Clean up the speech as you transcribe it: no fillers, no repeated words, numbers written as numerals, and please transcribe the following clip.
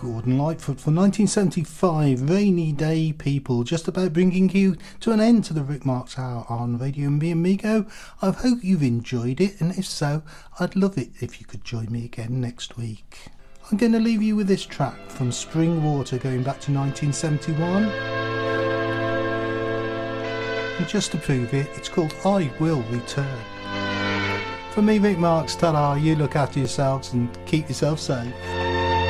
Gordon Lightfoot for 1975, Rainy Day People, just about bringing you to an end to the Rick Marks Hour on Radio MB Amigo. I hope you've enjoyed it, and if so, I'd love it if you could join me again next week. I'm going to leave you with this track from Spring Water going back to 1971. And just to prove it, it's called I Will Return. For me, Rick Marks, ta-da, you look after yourselves and keep yourself safe.